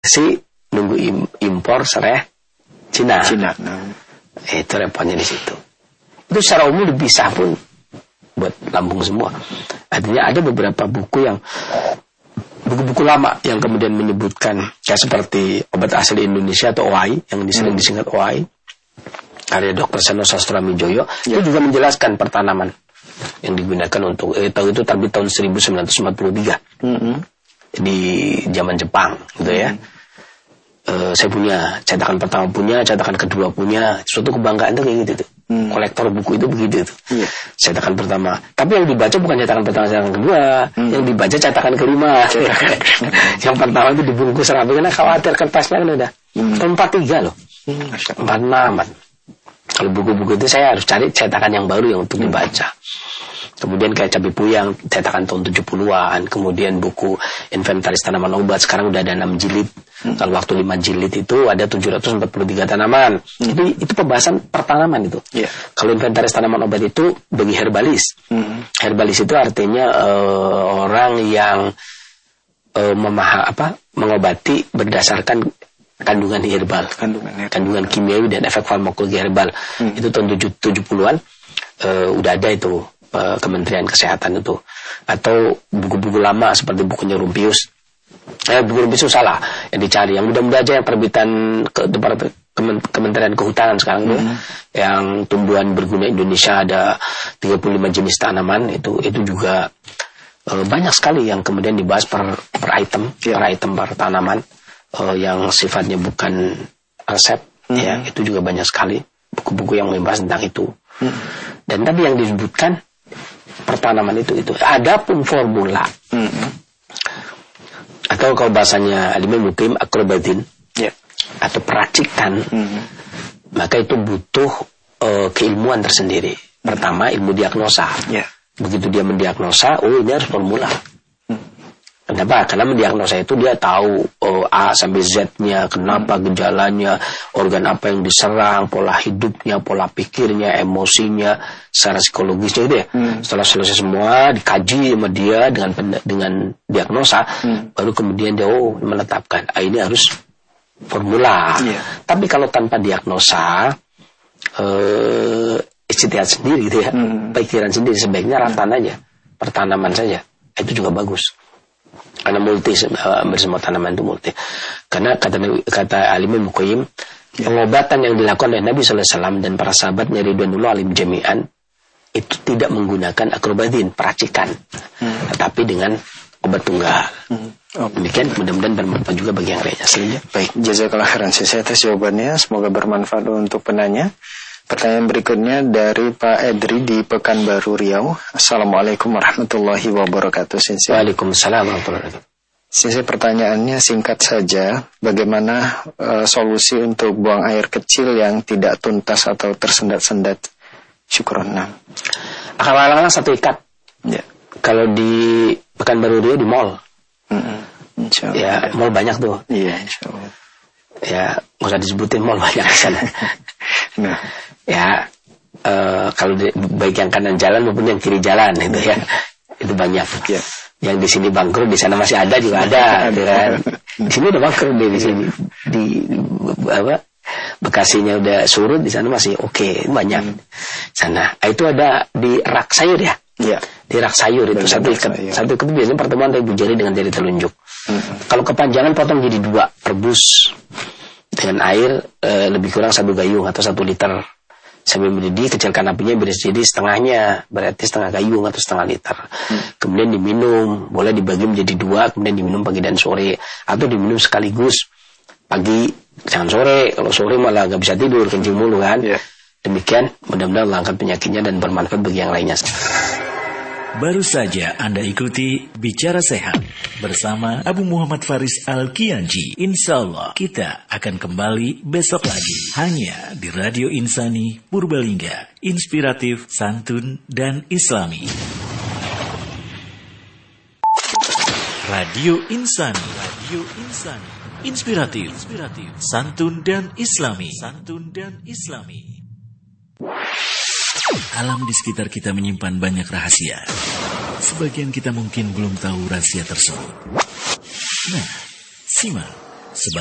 si nunggu impor serai Cina. Nah. Itu repotnya di situ. Itu secara umum dipisah pun buat lambung semua. Artinya ada beberapa buku lama yang kemudian menyebutkan kayak seperti obat asli Indonesia atau OAI yang sering disingkat OAI karya Dr. Seno Sastroamijoyo itu juga menjelaskan pertanaman yang digunakan untuk tahu itu terbit tahun 1943 di zaman Jepang gitu ya. Saya punya cetakan pertama, punya cetakan kedua, punya suatu kebanggaan tuh kayak gitu tuh. Kolektor buku itu begitu tuh. Cetakan pertama, tapi yang dibaca bukan cetakan pertama, cetakan kedua, yang dibaca cetakan kelima. Yang pertama itu dibungkus rapi karena khawatir kertasnya kan udah 43 loh, 46. Kalau buku-buku itu saya harus cari cetakan yang baru yang untuk dibaca. Kemudian kayak Cabai Puyang cetakan tahun 70-an, kemudian buku Inventaris Tanaman Obat sekarang udah ada 6 jilid. Kalau waktu 5 jilid itu ada 743 tanaman. Itu pembahasan pertanaman itu. Kalau Inventaris Tanaman Obat itu bagi herbalis. Herbalis itu artinya orang yang mengobati berdasarkan kandungan herbal, kandungan kimiawi dan efek farmakologi herbal. Itu tahun 70-an udah ada itu. Kementerian Kesehatan itu, atau buku-buku lama seperti bukunya Rumpius. Buku Rumpius itu salah yang dicari, yang mudah-mudahan aja yang terbitan Kementerian Kehutanan sekarang itu, yang tumbuhan berguna Indonesia ada 35 jenis tanaman itu juga banyak sekali yang kemudian dibahas per item, per tanaman yang sifatnya bukan resep, ya itu juga banyak sekali buku-buku yang membahas tentang itu. Dan tadi yang disebutkan pertanaman itu adapun formula atau kalau bahasanya Al-Imam Muqayyim akrobatin atau peracikan, maka itu butuh keilmuan tersendiri. Pertama ilmu diagnosa. Begitu dia mendiagnosa, ini harus formula. Kenapa? Karena mendiagnosa itu dia tahu A sampai Z-nya, kenapa gejalanya, organ apa yang diserang, pola hidupnya, pola pikirnya, emosinya, secara psikologisnya itu ya. Setelah selesai semua dikaji sama dia dengan diagnosa, baru kemudian dia menetapkan ini harus formula. Tapi kalau tanpa diagnosa, ijtihad sendiri gitu ya, pikiran sendiri, sebaiknya ratan aja, pertanaman saja, itu juga bagus. Karena multi, bersama tanaman itu multi. Karena kata Al-Imam Muqayyim, pengobatan yang dilakukan oleh Nabi SAW dan para sahabatnya ridwanullah alim jami'an itu tidak menggunakan akrobatin, peracikan, tetapi dengan obat tunggal. Demikian, mudah-mudahan bermanfaat juga bagi yang lainnya. Baik, jazakallah khairan atas jawabannya, semoga bermanfaat untuk penanya. Pertanyaan berikutnya dari Pak Edri di Pekanbaru Riau. Assalamualaikum warahmatullahi wabarakatuh. Waalaikumsalam warahmatullahi wabarakatuh. Sisi pertanyaannya singkat saja, bagaimana solusi untuk buang air kecil yang tidak tuntas atau tersendat-sendat? Syukron. Akal-akalan satu ikat. Kalau di Pekanbaru Riau di mall. Ya, mall banyak tuh. Iya, insyaallah. Ya, nggak usah disebutin mall banyak di sana. Kalau baik yang kanan jalan maupun yang kiri jalan itu ya, itu banyak. Yang di sini bangkrut, di sana masih ada juga ada, gitu kan. Di sini udah bangkrut di sini, di Bekasinya udah surut, di sana masih oke, banyak. Sana, itu ada di rak sayur ya. Di rak sayur itu satu ikat biasanya pertemuan dari ibu jari dengan jari telunjuk. Kalau kepanjangan potong jadi 2, rebus dengan air lebih kurang 1 gayung atau 1 liter sambil mendidih, kecilkan apinya jadi setengahnya, berarti setengah gayung atau setengah liter. Kemudian diminum, boleh dibagi menjadi 2, kemudian diminum pagi dan sore, atau diminum sekaligus pagi jangan sore. Kalau sore malah nggak bisa tidur, kencing mulu kan. Demikian, mudah-mudahan mengangkat penyakitnya dan bermanfaat bagi yang lainnya. Baru saja Anda ikuti Bicara Sehat bersama Abu Muhammad Faris Al-Kianji. Insya Allah kita akan kembali besok lagi hanya di Radio Insani Purbalingga, inspiratif, santun, dan islami. Radio Insani, inspiratif, santun dan islami. Alam di sekitar kita menyimpan banyak rahasia. Sebagian kita mungkin belum tahu rahasia tersebut. Nah, simak